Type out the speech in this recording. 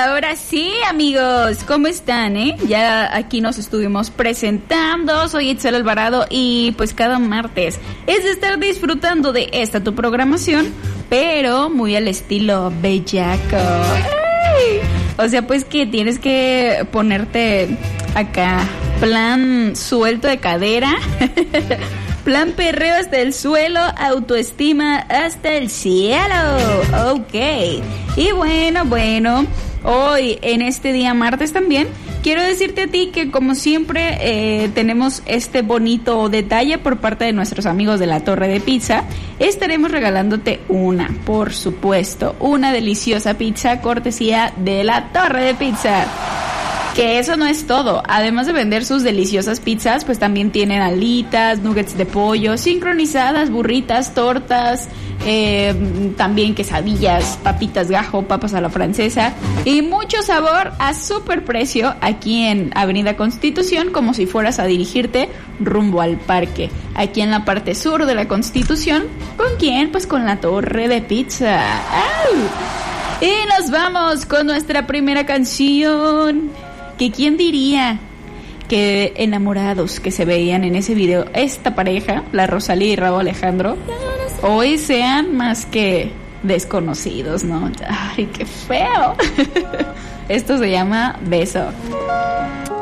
ahora sí, amigos, ¿cómo están, Ya aquí nos estuvimos presentando, soy Itzel Alvarado y pues cada martes es de estar disfrutando de esta tu programación, pero muy al estilo bellaco. ¡Ay! O sea, pues que tienes que ponerte acá, plan suelto de cadera, plan perreo hasta el suelo, autoestima hasta el cielo. Ok. Y bueno, hoy en este día martes también quiero decirte a ti que como siempre tenemos este bonito detalle por parte de nuestros amigos de la Torre de Pizza. Estaremos regalándote por supuesto, una deliciosa pizza cortesía de la Torre de Pizza. Que eso no es todo, además de vender sus deliciosas pizzas, pues también tienen alitas, nuggets de pollo, sincronizadas, burritas, tortas, también quesadillas, papitas gajo, papas a la francesa y mucho sabor a súper precio aquí en Avenida Constitución, como si fueras a dirigirte rumbo al parque, aquí en la parte sur de la Constitución. ¿Con quién? Pues con la Torre de Pizza. ¡Au! Y nos vamos con nuestra primera canción. Que quién diría que enamorados que se veían en ese video, esta pareja, la Rosalía y Rauw Alejandro, hoy sean más que desconocidos, ¿no? Ay, qué feo. Esto se llama Beso.